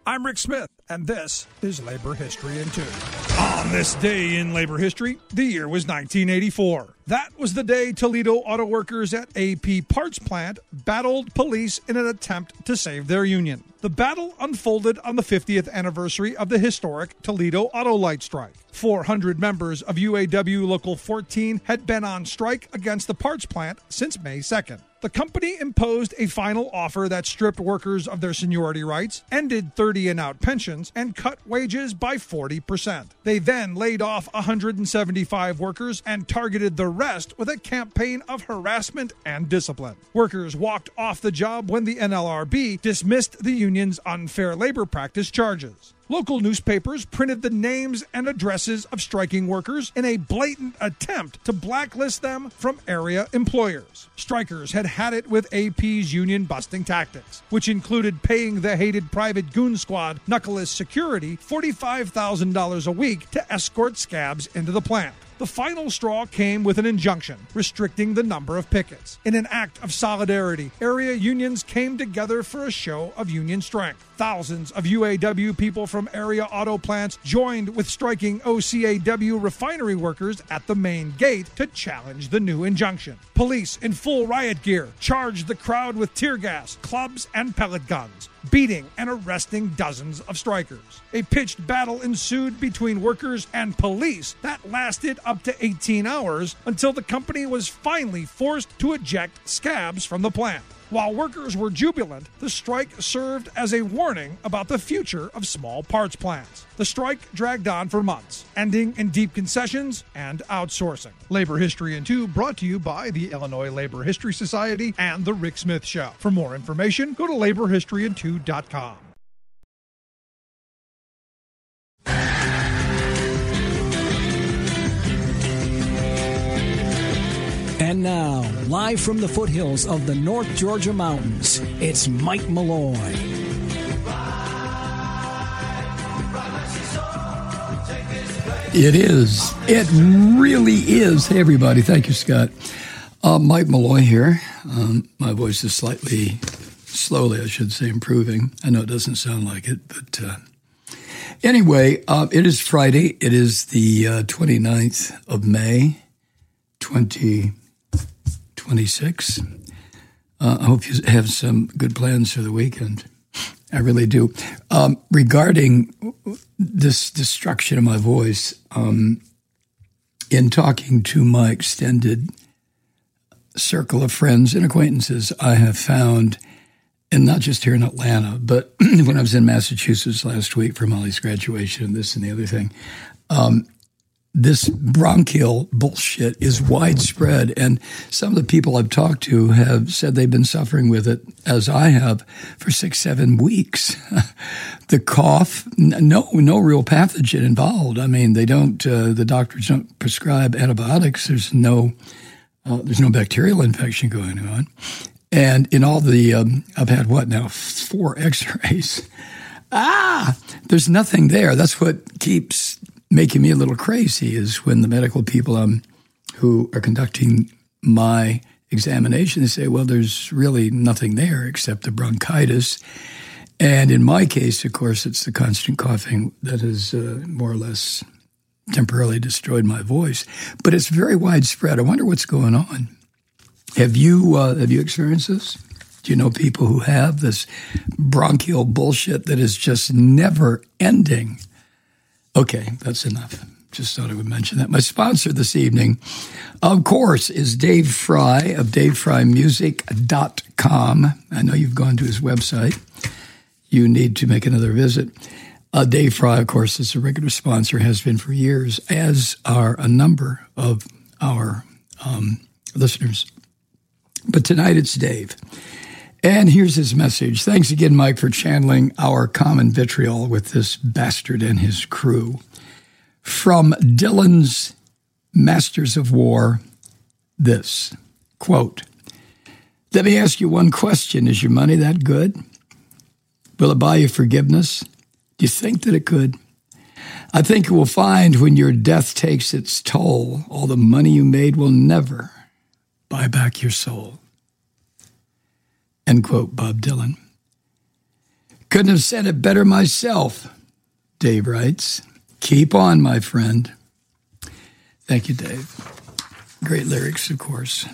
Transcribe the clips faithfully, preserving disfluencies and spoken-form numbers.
I'm Rick Smith, and this is Labor History in Two. On this day in labor history, the year was nineteen eighty-four. That was the day Toledo auto workers at A P Parts Plant battled police in an attempt to save their union. The battle unfolded on the fiftieth anniversary of the historic Toledo Auto Light Strike. four hundred members of U A W Local fourteen had been on strike against the parts plant since May second. The company imposed a final offer that stripped workers of their seniority rights, ended thirty and out pensions, and cut wages by forty percent. They then laid off one hundred seventy-five workers and targeted the rest with a campaign of harassment and discipline. Workers walked off the job when the N L R B dismissed the union's unfair labor practice charges. Local newspapers printed the names and addresses of striking workers in a blatant attempt to blacklist them from area employers. Strikers had had it with A P's union-busting tactics, which included paying the hated private goon squad, Knuckleus Security, forty-five thousand dollars a week to escort scabs into the plant. The final straw came with an injunction restricting the number of pickets. In an act of solidarity, area unions came together for a show of union strength. Thousands of U A W people from area auto plants joined with striking O C A W refinery workers at the main gate to challenge the new injunction. Police in full riot gear charged the crowd with tear gas, clubs, and pellet guns, beating and arresting dozens of strikers. A pitched battle ensued between workers and police that lasted up to eighteen hours until the company was finally forced to eject scabs from the plant. While workers were jubilant, the strike served as a warning about the future of small parts plants. The strike dragged on for months, ending in deep concessions and outsourcing. Labor History in Two brought to you by the Illinois Labor History Society and The Rick Smith Show. For more information, go to labor history in two dot com. And now, live from the foothills of the North Georgia mountains, it's Mike Malloy. It is. It really is. Hey, everybody. Thank you, Scott. Uh, Mike Malloy here. Um, my voice is slightly, slowly, I should say, improving. I know it doesn't sound like it, but uh, anyway, uh, it is Friday. It is the uh, twenty-ninth of May, twenty twenty-six. Uh, I hope you have some good plans for the weekend. I really do. Um, regarding this destruction of my voice, um, in talking to my extended circle of friends and acquaintances, I have found, and not just here in Atlanta, but when I was in Massachusetts last week for Molly's graduation and this and the other thing, um, this bronchial bullshit is widespread, and some of the people I've talked to have said they've been suffering with it, as I have, for six, seven weeks. The cough, no, no real pathogen involved. I mean, they don't. Uh, the doctors don't prescribe antibiotics. There's no, uh, there's no bacterial infection going on, and in all the, um, I've had what now, four X-rays. Ah, there's nothing there. That's what keeps making me a little crazy, is when the medical people um, who are conducting my examination, they say, well, there's really nothing there except the bronchitis. And in my case, of course, it's the constant coughing that has uh, more or less temporarily destroyed my voice. But it's very widespread. I wonder what's going on. Have you uh, have you experienced this? Do you know people who have this bronchial bullshit that is just never ending? Okay, that's enough. Just thought I would mention that. My sponsor this evening, of course, is Dave Fry of dave fry music dot com. I know you've gone to his website. You need to make another visit. Uh, Dave Fry, of course, is a regular sponsor, has been for years, as are a number of our um, listeners. But tonight it's Dave. And here's his message. Thanks again, Mike, for channeling our common vitriol with this bastard and his crew. From Dylan's Masters of War, this, quote, let me ask you one question. Is your money that good? Will it buy you forgiveness? Do you think that it could? I think you will find when your death takes its toll, all the money you made will never buy back your soul. End quote, Bob Dylan. Couldn't have said it better myself, Dave writes. Keep on, my friend. Thank you, Dave. Great lyrics, of course.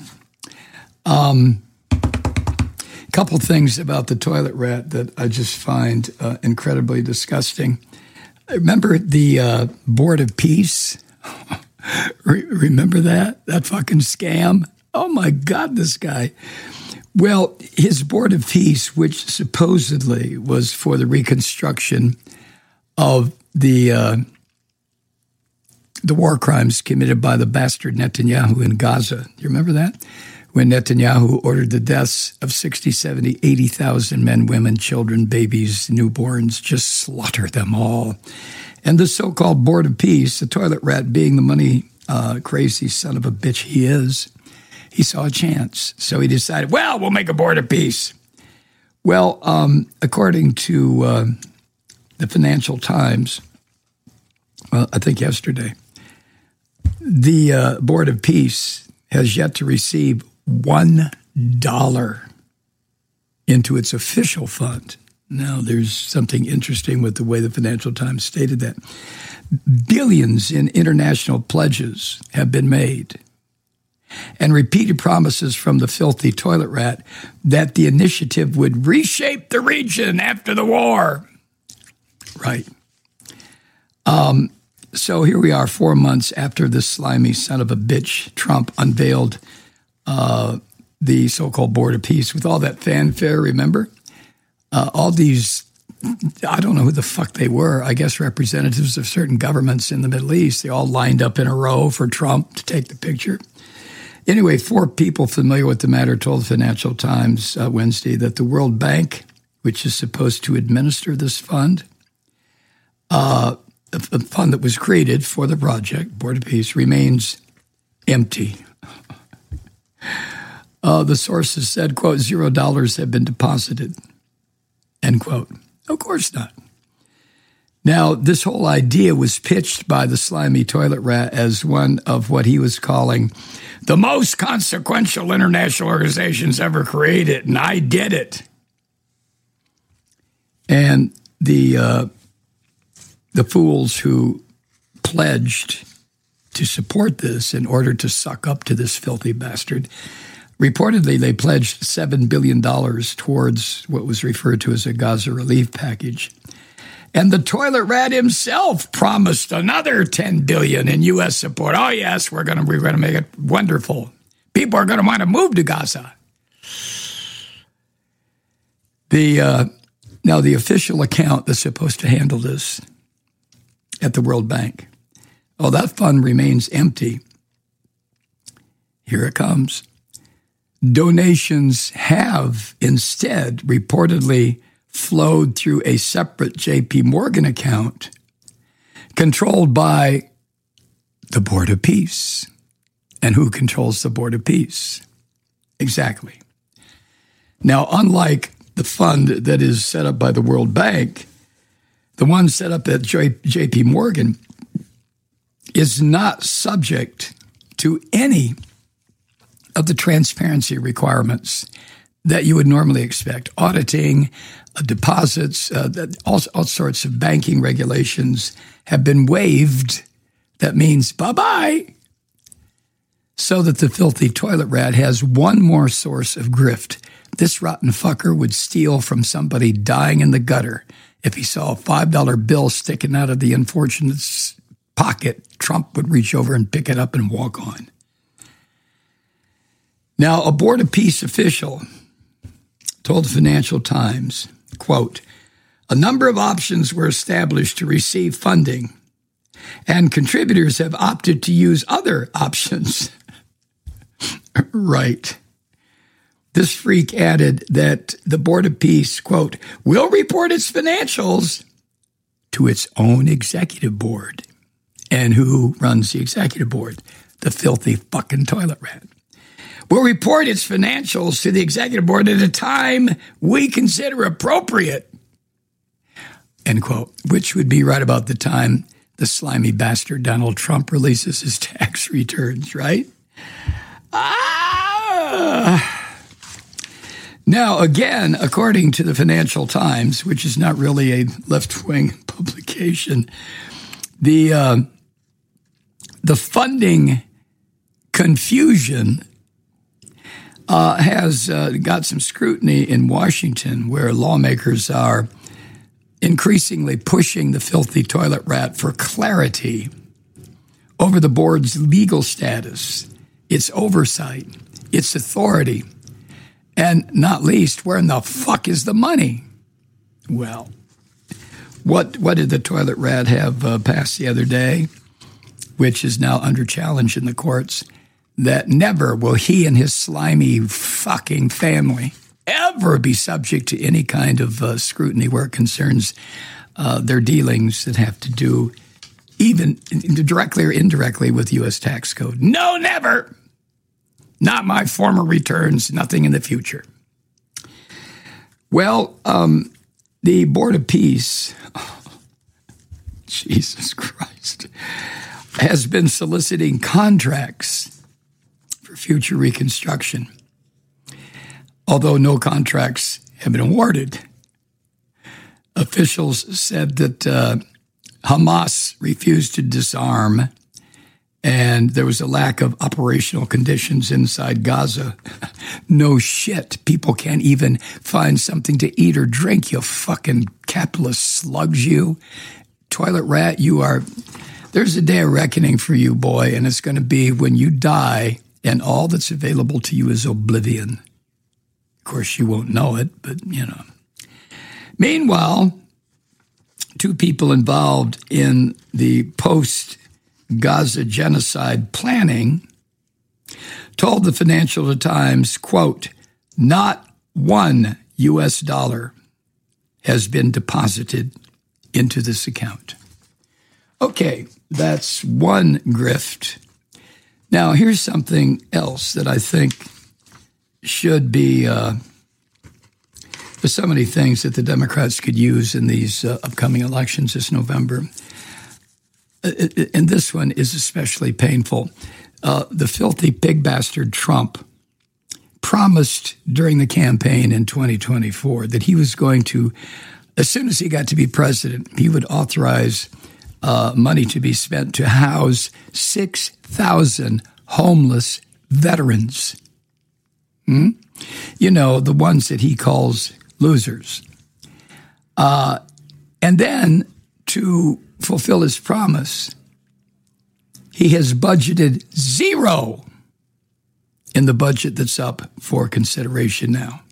Um, a couple things about the toilet rat that I just find uh, incredibly disgusting. Remember the uh, Board of Peace? Re- remember that? That fucking scam? Oh, my God, this guy. Well, his Board of Peace, which supposedly was for the reconstruction of the uh, the war crimes committed by the bastard Netanyahu in Gaza. You remember that? When Netanyahu ordered the deaths of sixty, seventy, eighty thousand men, women, children, babies, newborns, just slaughter them all. And the so-called Board of Peace, the toilet rat being the money uh, crazy son of a bitch he is, he saw a chance. So he decided, well, we'll make a Board of Peace. Well, um, according to uh, the Financial Times, well, I think yesterday, the uh, Board of Peace has yet to receive one dollar into its official fund. Now, there's something interesting with the way the Financial Times stated that. Billions in international pledges have been made, and repeated promises from the filthy toilet rat that the initiative would reshape the region after the war. Right. Um, so here we are, four months after this slimy son of a bitch, Trump, unveiled uh, the so-called Board of Peace with all that fanfare, remember? Uh, all these, I don't know who the fuck they were, I guess representatives of certain governments in the Middle East. They all lined up in a row for Trump to take the picture. Anyway, four people familiar with the matter told the Financial Times uh, Wednesday that the World Bank, which is supposed to administer this fund, uh, a, a fund that was created for the project, Board of Peace, remains empty. Uh, the sources said, quote, zero dollars have been deposited, end quote. Of course not. Now, this whole idea was pitched by the slimy toilet rat as one of what he was calling the most consequential international organizations ever created, and I did it. And the uh, the fools who pledged to support this in order to suck up to this filthy bastard, reportedly they pledged seven billion dollars towards what was referred to as a Gaza relief package. And the toilet rat himself promised another ten billion dollars in U S support. Oh, yes, we're going to we're going to make it wonderful. People are going to want to move to Gaza. The uh, now the official account that's supposed to handle this at the World Bank, oh, that fund remains empty. Here it comes. Donations have instead reportedly flowed through a separate J P Morgan account controlled by the Board of Peace. And who controls the Board of Peace? Exactly. Now, unlike the fund that is set up by the World Bank, the one set up at J P Morgan is not subject to any of the transparency requirements that you would normally expect. Auditing, uh, deposits, uh, that all, all sorts of banking regulations have been waived. That means bye-bye. So that the filthy toilet rat has one more source of grift. This rotten fucker would steal from somebody dying in the gutter. If he saw a five dollar bill sticking out of the unfortunate's pocket, Trump would reach over and pick it up and walk on. Now, a Board of Peace official told the Financial Times, quote, a number of options were established to receive funding, and contributors have opted to use other options. Right. This freak added that the Board of Peace, quote, will report its financials to its own executive board. And who runs the executive board? The filthy fucking toilet rat. Will report its financials to the executive board at a time we consider appropriate, end quote, which would be right about the time the slimy bastard Donald Trump releases his tax returns, right? Ah! Now, again, according to the Financial Times, which is not really a left-wing publication, the uh, the funding confusion uh, has uh, got some scrutiny in Washington, where lawmakers are increasingly pushing the filthy toilet rat for clarity over the board's legal status, its oversight, its authority, and not least, where in the fuck is the money? Well, what what did the toilet rat have uh, passed the other day, which is now under challenge in the courts, that never will he and his slimy fucking family ever be subject to any kind of uh, scrutiny where it concerns uh, their dealings that have to do even directly or indirectly with U S tax code. No, never. Not my former returns, nothing in the future. Well, um, the Board of Peace, oh, Jesus Christ, has been soliciting contracts for future reconstruction, although no contracts have been awarded. Officials said that uh, Hamas refused to disarm, and there was a lack of operational conditions inside Gaza. No shit. People can't even find something to eat or drink, you fucking capitalist slugs, you. Toilet rat, you are... There's a day of reckoning for you, boy, and it's going to be when you die and all that's available to you is oblivion. Of course, you won't know it, but, you know. Meanwhile, two people involved in the post-Gaza genocide planning told the Financial Times, quote, not one U S dollar has been deposited into this account. Okay, that's one grift. Now, here's something else that I think should be, uh, there's so many things that the Democrats could use in these uh, upcoming elections this November. And this one is especially painful. Uh, the filthy pig bastard Trump promised during the campaign in twenty twenty-four that he was going to, as soon as he got to be president, he would authorize uh, money to be spent to house six thousand homeless veterans. Hmm? You know, the ones that he calls losers. Uh, and then to fulfill his promise, he has budgeted zero in the budget that's up for consideration now.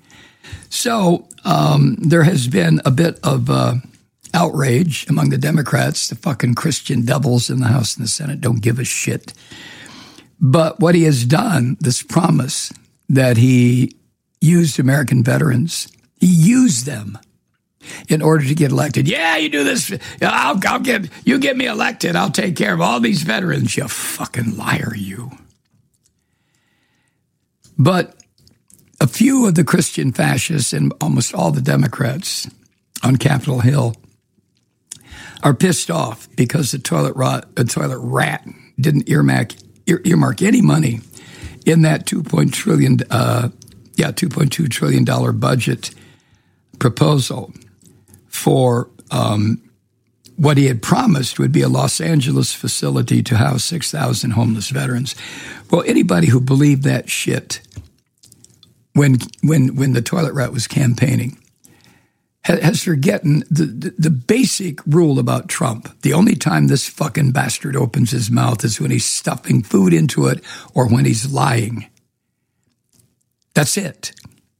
So um, there has been a bit of uh, outrage among the Democrats. The fucking Christian devils in the House and the Senate don't give a shit. But what he has done, this promise that he used American veterans, he used them in order to get elected. Yeah, you do this. I'll, I'll get, you get me elected. I'll take care of all these veterans. You fucking liar, you. But a few of the Christian fascists and almost all the Democrats on Capitol Hill are pissed off because the toilet rat, the toilet rat didn't earmark, ear, earmark any money in that two point trillion, uh, yeah, two point two trillion dollar budget proposal for um, what he had promised would be a Los Angeles facility to house six thousand homeless veterans. Well, anybody who believed that shit when when when the toilet rat was campaigning has, has forgotten the, the, the basic rule about Trump. The only time this fucking bastard opens his mouth is when he's stuffing food into it or when he's lying. That's it.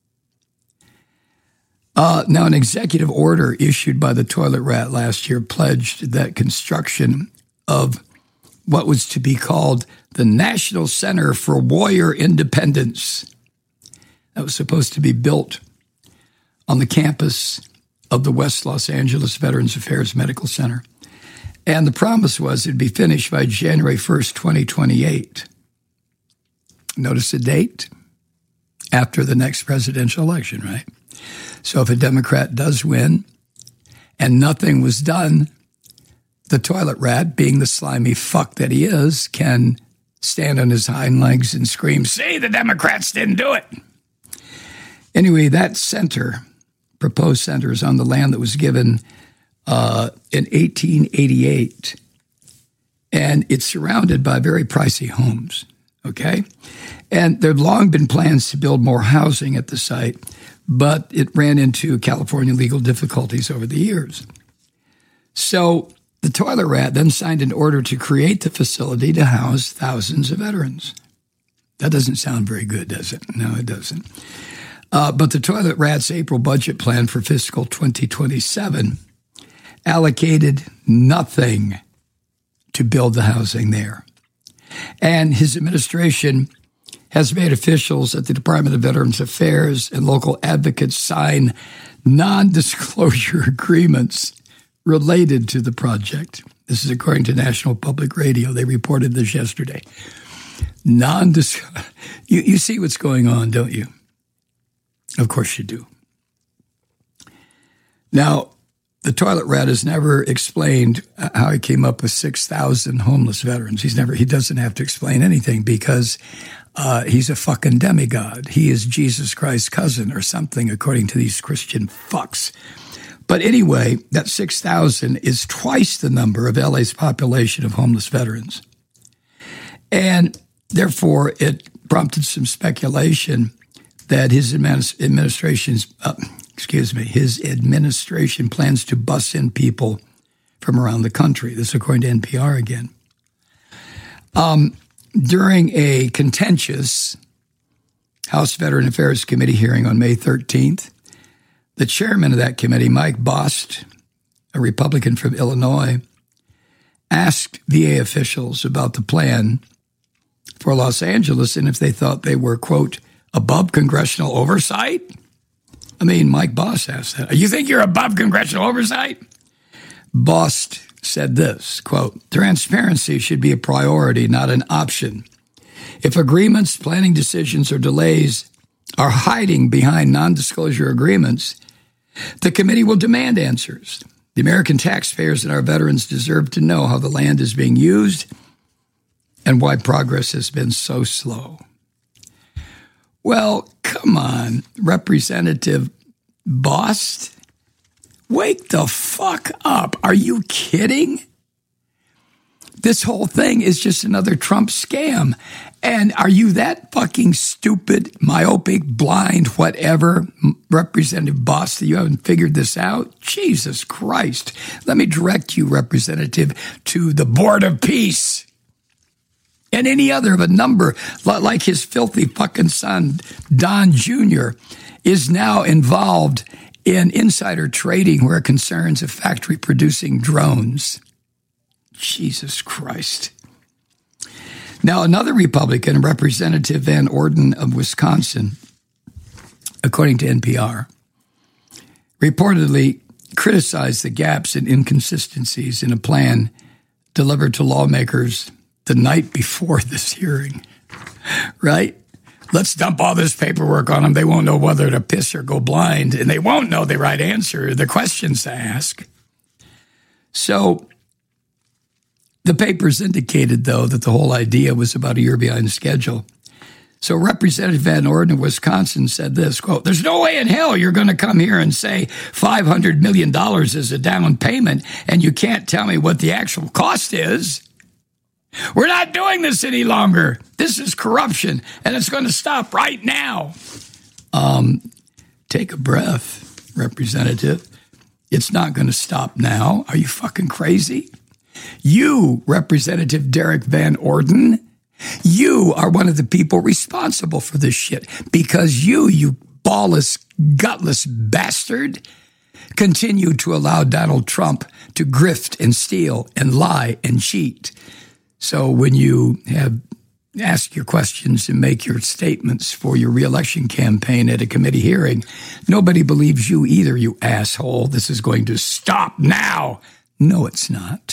Uh, now, an executive order issued by the toilet rat last year pledged that construction of what was to be called the National Center for Warrior Independence, that was supposed to be built on the campus of the West Los Angeles Veterans Affairs Medical Center. And the promise was it'd be finished by January first, twenty twenty-eight. Notice the date? After the next presidential election, right? So if a Democrat does win and nothing was done, the toilet rat, being the slimy fuck that he is, can stand on his hind legs and scream, "See, the Democrats didn't do it." Anyway, that center, proposed center, is on the land that was given uh, in eighteen eighty-eight. And it's surrounded by very pricey homes, okay? And there have long been plans to build more housing at the site, but it ran into California legal difficulties over the years. So the toilet rat then signed an order to create the facility to house thousands of veterans. That doesn't sound very good, does it? No, it doesn't. Uh, but the toilet rat's April budget plan for fiscal twenty twenty-seven allocated nothing to build the housing there. And his administration has made officials at the Department of Veterans Affairs and local advocates sign non-disclosure agreements related to the project. This is according to National Public Radio. They reported this yesterday. Non-dis- you, you see what's going on, don't you? Of course you do. Now, the toilet rat has never explained how he came up with six thousand homeless veterans. He's never, he doesn't have to explain anything because uh, he's a fucking demigod. He is Jesus Christ's cousin or something, according to these Christian fucks. But anyway, that six thousand is twice the number of L A's population of homeless veterans. And therefore, it prompted some speculation that his administration's, uh, excuse me, his administration plans to bus in people from around the country. This is according to N P R again. Um, during a contentious House Veteran Affairs Committee hearing on May thirteenth, the chairman of that committee, Mike Bost, a Republican from Illinois, asked V A officials about the plan for Los Angeles and if they thought they were, quote, above congressional oversight. I mean, Mike Bost asked that. You think you're above congressional oversight? Bost said this, quote, transparency should be a priority, not an option. If agreements, planning decisions, or delays are hiding behind non-disclosure agreements, the committee will demand answers. The American taxpayers and our veterans deserve to know how the land is being used and why progress has been so slow. Well, come on, Representative Bost. Wake the fuck up. Are you kidding? This whole thing is just another Trump scam. And are you that fucking stupid, myopic, blind, whatever, Representative Bost, that you haven't figured this out? Jesus Christ. Let me direct you, Representative, to the Board of Peace. And any other of a number, like his filthy fucking son, Don Junior, is now involved in insider trading where it concerns a factory producing drones. Jesus Christ. Now, another Republican, Representative Van Orden of Wisconsin, according to N P R, reportedly criticized the gaps and inconsistencies in a plan delivered to lawmakers the night before this hearing, right? Let's dump all this paperwork on them. They won't know whether to piss or go blind, and they won't know the right answer, the questions to ask. So the papers indicated, though, that the whole idea was about a year behind schedule. So Representative Van Orden of Wisconsin said this, quote, there's no way in hell you're going to come here and say five hundred million dollars is a down payment, and you can't tell me what the actual cost is. We're not doing this any longer. This is corruption, and it's going to stop right now. Um, take a breath, Representative. It's not going to stop now. Are you fucking crazy? You, Representative Derek Van Orden, you are one of the people responsible for this shit because you, you ballless, gutless bastard, continue to allow Donald Trump to grift and steal and lie and cheat. So when you have ask your questions and make your statements for your reelection campaign at a committee hearing, nobody believes you either, you asshole. This is going to stop now. No, it's not.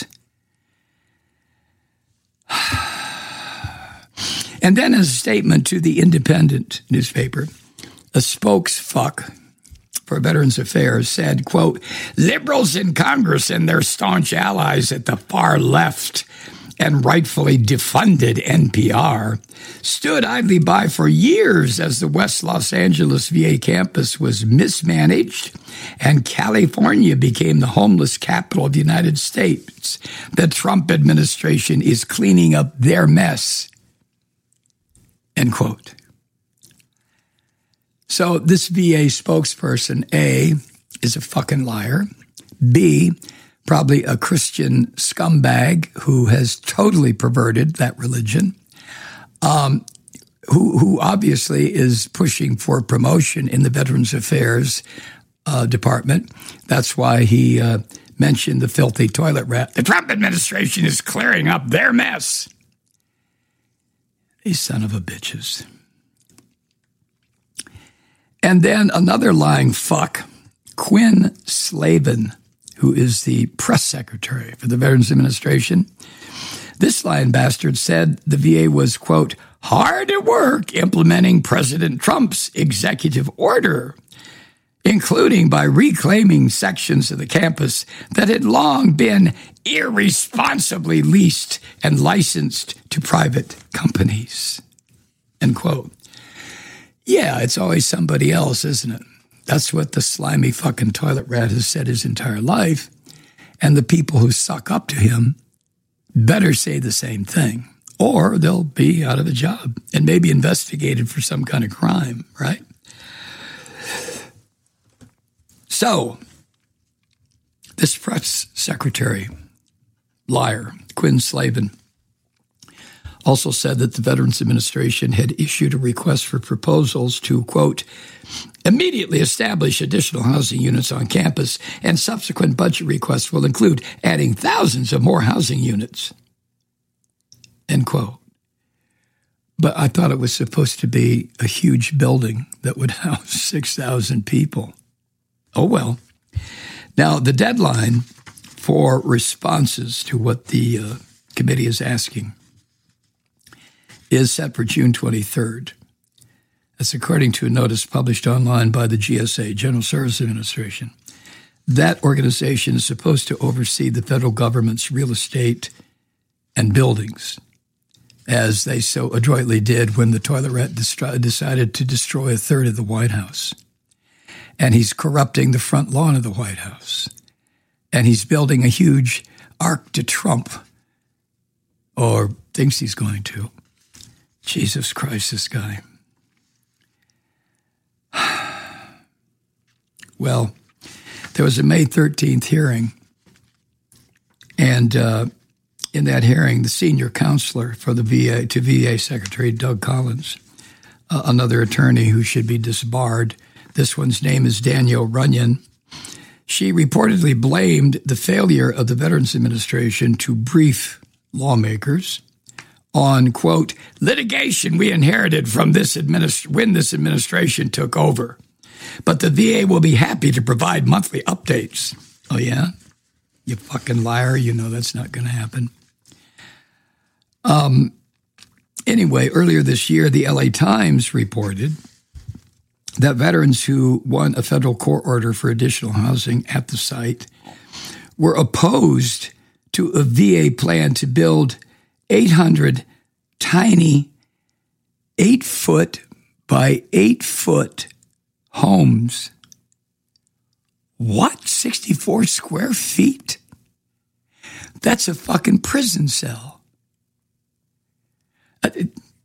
And then a statement to the Independent newspaper, a spokesfuck for Veterans Affairs said, quote, liberals in Congress and their staunch allies at the far left and rightfully defunded N P R, stood idly by for years as the West Los Angeles V A campus was mismanaged and California became the homeless capital of the United States. The Trump administration is cleaning up their mess. End quote. So this V A spokesperson, A, is a fucking liar. B, probably a Christian scumbag who has totally perverted that religion, um, who, who obviously is pushing for promotion in the Veterans Affairs uh, Department. That's why he uh, mentioned the filthy toilet rat. The Trump administration is clearing up their mess. These son of a bitches. And then another lying fuck, Quinn Slavin, who is the press secretary for the Veterans Administration. This lying bastard said the V A was, quote, hard at work implementing President Trump's executive order, including by reclaiming sections of the campus that had long been irresponsibly leased and licensed to private companies, end quote. Yeah, it's always somebody else, isn't it? That's what the slimy fucking toilet rat has said his entire life. And the people who suck up to him better say the same thing, or they'll be out of a job and maybe investigated for some kind of crime, right? So, this press secretary, liar, Quinn Slavin, also said that the Veterans Administration had issued a request for proposals to, quote, immediately establish additional housing units on campus, and subsequent budget requests will include adding thousands of more housing units, end quote. But I thought it was supposed to be a huge building that would house six thousand people. Oh, well. Now, the deadline for responses to what the uh, committee is asking is set for June twenty-third. That's according to a notice published online by the G S A, General Services Administration. That organization is supposed to oversee the federal government's real estate and buildings, as they so adroitly did when the toilet rat destri- decided to destroy a third of the White House. And he's corrupting the front lawn of the White House. And he's building a huge Arc de Trump, or thinks he's going to. Jesus Christ, this guy. Well, there was a May thirteenth hearing, and uh, in that hearing, the senior counselor for the V A to V A Secretary Doug Collins, uh, another attorney who should be disbarred, this one's name is Danielle Runyon, she reportedly blamed the failure of the Veterans Administration to brief lawmakers on, quote, litigation we inherited from this administ- when this administration took over. But the V A will be happy to provide monthly updates. Oh, yeah? You fucking liar. You know that's not going to happen. Um. Anyway, earlier this year, the L A Times reported that veterans who won a federal court order for additional housing at the site were opposed to a V A plan to build eight hundred tiny eight-foot by eight-foot homes. What? sixty-four square feet? That's a fucking prison cell. Uh,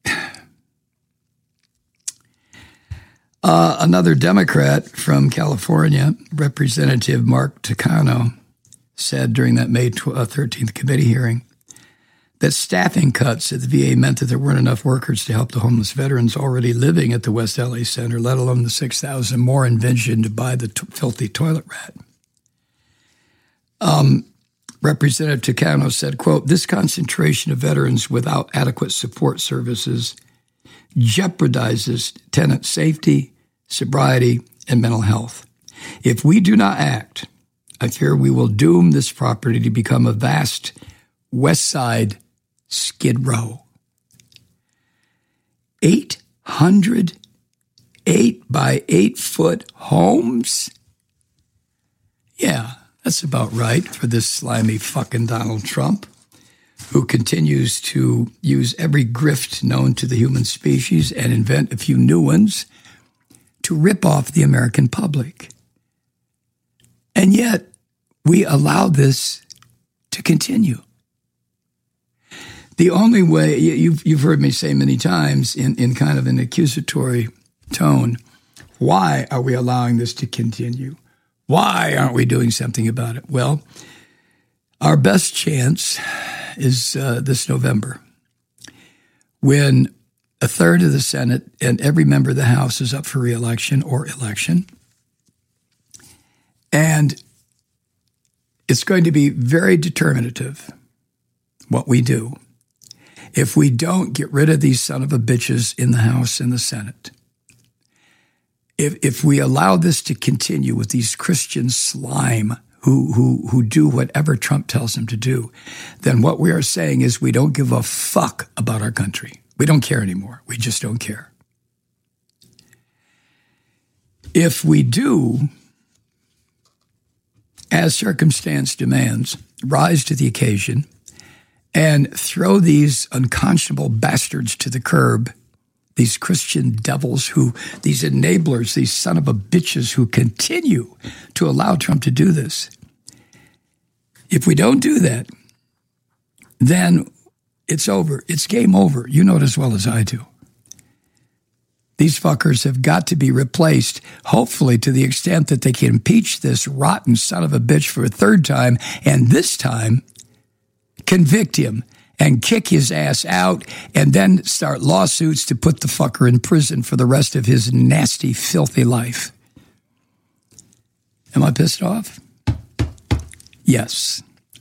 uh, another Democrat from California, Representative Mark Takano, said during that May thirteenth committee hearing that staffing cuts at the V A meant that there weren't enough workers to help the homeless veterans already living at the West L A Center, let alone the six thousand more envisioned by the t- filthy toilet rat. Um, Representative Takano said, quote, this concentration of veterans without adequate support services jeopardizes tenant safety, sobriety, and mental health. If we do not act, I fear we will doom this property to become a vast West Side Skid Row. eight hundred eight by eight foot homes? Yeah, that's about right for this slimy fucking Donald Trump, who continues to use every grift known to the human species and invent a few new ones to rip off the American public. And yet, we allow this to continue. The only way, you've, you've heard me say many times in, in kind of an accusatory tone, why are we allowing this to continue? Why aren't we doing something about it? Well, our best chance is uh, this November, when a third of the Senate and every member of the House is up for re-election or election. And it's going to be very determinative what we do if we don't get rid of these son of a bitches in the House and the Senate. If if we allow this to continue with these Christian slime who who who do whatever Trump tells them to do, then what we are saying is we don't give a fuck about our country. We don't care anymore. We just don't care. If we do, as circumstance demands, rise to the occasion and throw these unconscionable bastards to the curb, these Christian devils who, these enablers, these son of a bitches who continue to allow Trump to do this. If we don't do that, then it's over. It's game over. You know it as well as I do. These fuckers have got to be replaced, hopefully to the extent that they can impeach this rotten son of a bitch for a third time, and this time convict him and kick his ass out, and then start lawsuits to put the fucker in prison for the rest of his nasty, filthy life. Am I pissed off? Yes.